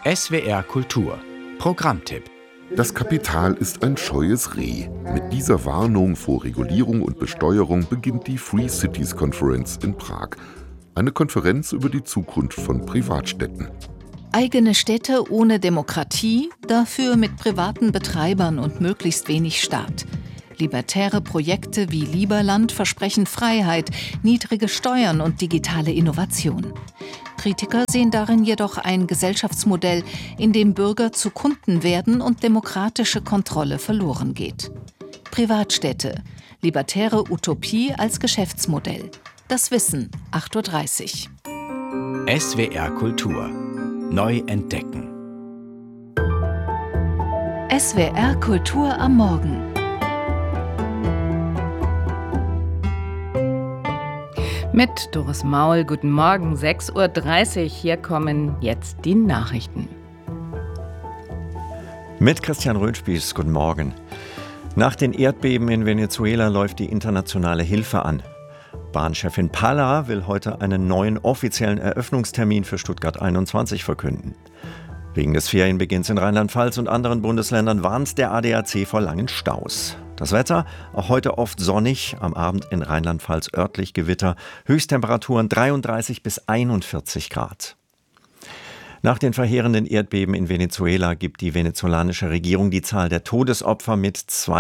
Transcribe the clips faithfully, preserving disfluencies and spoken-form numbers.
S W R Kultur Programmtipp. Das Kapital ist ein scheues Reh. Mit dieser Warnung vor Regulierung und Besteuerung beginnt die Free Cities Conference in Prag. Eine Konferenz über die Zukunft von Privatstädten. Eigene Städte ohne Demokratie, dafür mit privaten Betreibern und möglichst wenig Staat. Libertäre Projekte wie Lieberland versprechen Freiheit, niedrige Steuern und digitale Innovation. Kritiker sehen darin jedoch ein Gesellschaftsmodell, in dem Bürger zu Kunden werden und demokratische Kontrolle verloren geht. Privatstädte, libertäre Utopie als Geschäftsmodell. Das Wissen, acht Uhr dreißig. S W R Kultur. Neu entdecken. S W R Kultur am Morgen. Mit Doris Maul, guten Morgen, sechs Uhr dreißig. Hier kommen jetzt die Nachrichten. Mit Christian Röhnspieß, guten Morgen. Nach den Erdbeben in Venezuela läuft die internationale Hilfe an. Bahnchefin Palla will heute einen neuen offiziellen Eröffnungstermin für Stuttgart einundzwanzig verkünden. Wegen des Ferienbeginns in Rheinland-Pfalz und anderen Bundesländern warnt der A D A C vor langen Staus. Das Wetter, auch heute oft sonnig, am Abend in Rheinland-Pfalz örtlich Gewitter, Höchsttemperaturen dreiunddreißig bis einundvierzig Grad. Nach den verheerenden Erdbeben in Venezuela gibt die venezolanische Regierung die Zahl der Todesopfer mit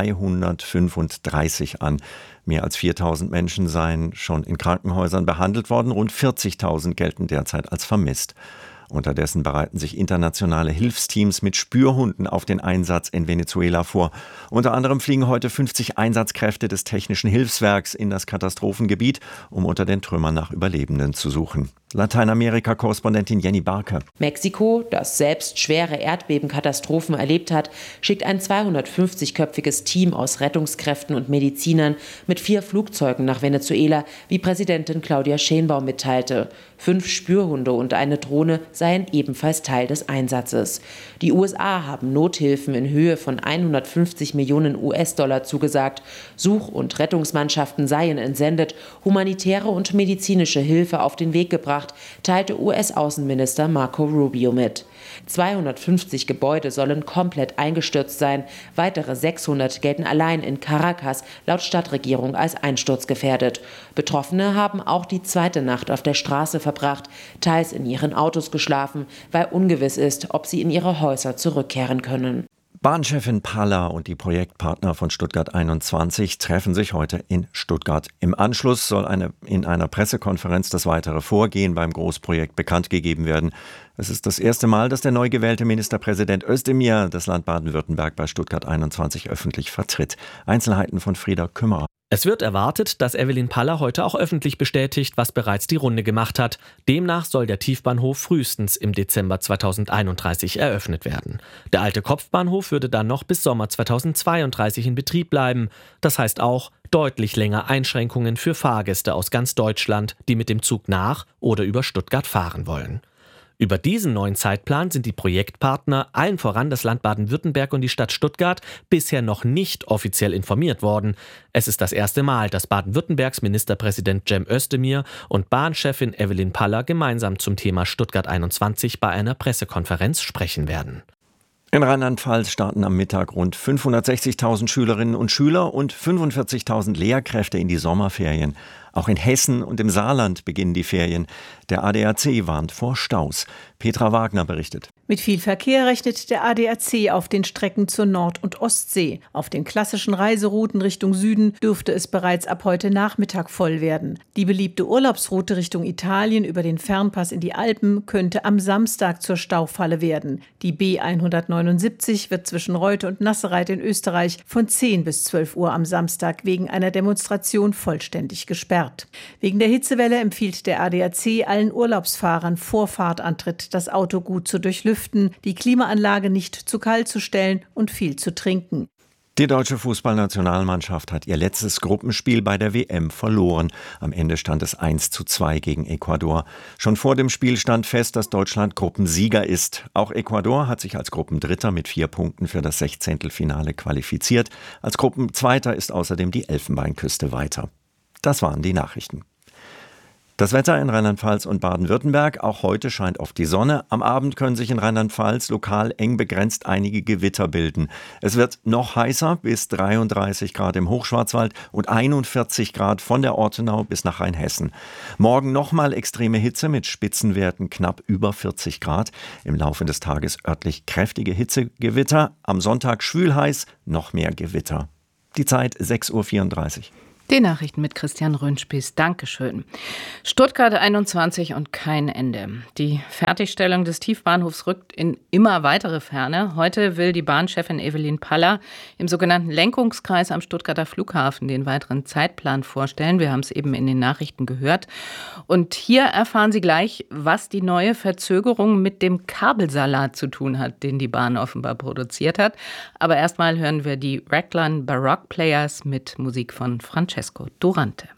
zweihundertfünfunddreißig an. Mehr als viertausend Menschen seien schon in Krankenhäusern behandelt worden, rund vierzigtausend gelten derzeit als vermisst. Unterdessen bereiten sich internationale Hilfsteams mit Spürhunden auf den Einsatz in Venezuela vor. Unter anderem fliegen heute fünfzig Einsatzkräfte des Technischen Hilfswerks in das Katastrophengebiet, um unter den Trümmern nach Überlebenden zu suchen. Lateinamerika-Korrespondentin Jenny Barke. Mexiko, das selbst schwere Erdbebenkatastrophen erlebt hat, schickt ein zweihundertfünfzigköpfiges Team aus Rettungskräften und Medizinern mit vier Flugzeugen nach Venezuela, wie Präsidentin Claudia Sheinbaum mitteilte. Fünf Spürhunde und eine Drohne seien ebenfalls Teil des Einsatzes. Die U S A haben Nothilfen in Höhe von hundertfünfzig Millionen U S-Dollar zugesagt. Such- und Rettungsmannschaften seien entsendet, humanitäre und medizinische Hilfe auf den Weg gebracht, teilte U S-Außenminister Marco Rubio mit. zweihundertfünfzig Gebäude sollen komplett eingestürzt sein. Weitere sechshundert gelten allein in Caracas laut Stadtregierung als einsturzgefährdet. Betroffene haben auch die zweite Nacht auf der Straße verbracht, teils in ihren Autos geschlafen, weil ungewiss ist, ob sie in ihre Häuser zurückkehren können. Bahnchefin Palla und die Projektpartner von Stuttgart einundzwanzig treffen sich heute in Stuttgart. Im Anschluss soll eine, in einer Pressekonferenz das weitere Vorgehen beim Großprojekt bekannt gegeben werden. Es ist das erste Mal, dass der neu gewählte Ministerpräsident Özdemir das Land Baden-Württemberg bei Stuttgart einundzwanzig öffentlich vertritt. Einzelheiten von Frieda Kümmerer. Es wird erwartet, dass Evelyn Palla heute auch öffentlich bestätigt, was bereits die Runde gemacht hat. Demnach soll der Tiefbahnhof frühestens im Dezember zweitausendeinunddreißig eröffnet werden. Der alte Kopfbahnhof würde dann noch bis Sommer zweitausendzweiunddreißig in Betrieb bleiben. Das heißt auch deutlich länger Einschränkungen für Fahrgäste aus ganz Deutschland, die mit dem Zug nach oder über Stuttgart fahren wollen. Über diesen neuen Zeitplan sind die Projektpartner, allen voran das Land Baden-Württemberg und die Stadt Stuttgart, bisher noch nicht offiziell informiert worden. Es ist das erste Mal, dass Baden-Württembergs Ministerpräsident Cem Özdemir und Bahnchefin Evelyn Palla gemeinsam zum Thema Stuttgart einundzwanzig bei einer Pressekonferenz sprechen werden. In Rheinland-Pfalz starten am Mittag rund fünfhundertsechzigtausend Schülerinnen und Schüler und fünfundvierzigtausend Lehrkräfte in die Sommerferien. Auch in Hessen und im Saarland beginnen die Ferien. Der A D A C warnt vor Staus. Petra Wagner berichtet. Mit viel Verkehr rechnet der A D A C auf den Strecken zur Nord- und Ostsee. Auf den klassischen Reiserouten Richtung Süden dürfte es bereits ab heute Nachmittag voll werden. Die beliebte Urlaubsroute Richtung Italien über den Fernpass in die Alpen könnte am Samstag zur Staufalle werden. Die B hundertneunundsiebzig wird zwischen Reute und Nassereit in Österreich von zehn bis zwölf Uhr am Samstag wegen einer Demonstration vollständig gesperrt. Wegen der Hitzewelle empfiehlt der A D A C allen Urlaubsfahrern vor Fahrtantritt das Auto gut zu durchlüften, die Klimaanlage nicht zu kalt zu stellen und viel zu trinken. Die deutsche Fußballnationalmannschaft hat ihr letztes Gruppenspiel bei der W M verloren. Am Ende stand es eins zu zwei gegen Ecuador. Schon vor dem Spiel stand fest, dass Deutschland Gruppensieger ist. Auch Ecuador hat sich als Gruppendritter mit vier Punkten für das Sechzehntelfinale qualifiziert. Als Gruppenzweiter ist außerdem die Elfenbeinküste weiter. Das waren die Nachrichten. Das Wetter in Rheinland-Pfalz und Baden-Württemberg. Auch heute scheint oft die Sonne. Am Abend können sich in Rheinland-Pfalz lokal eng begrenzt einige Gewitter bilden. Es wird noch heißer, bis dreiunddreißig Grad im Hochschwarzwald und einundvierzig Grad von der Ortenau bis nach Rheinhessen. Morgen nochmal extreme Hitze mit Spitzenwerten knapp über vierzig Grad. Im Laufe des Tages örtlich kräftige Hitzegewitter. Am Sonntag schwül heiß, noch mehr Gewitter. Die Zeit sechs Uhr vierunddreißig. Die Nachrichten mit Christian Rönschpies. Dankeschön. Stuttgart einundzwanzig und kein Ende. Die Fertigstellung des Tiefbahnhofs rückt in immer weitere Ferne. Heute will die Bahnchefin Evelyn Paller im sogenannten Lenkungskreis am Stuttgarter Flughafen den weiteren Zeitplan vorstellen. Wir haben es eben in den Nachrichten gehört. Und hier erfahren Sie gleich, was die neue Verzögerung mit dem Kabelsalat zu tun hat, den die Bahn offenbar produziert hat. Aber erstmal hören wir die Raglan Baroque Players mit Musik von Francesco Durante.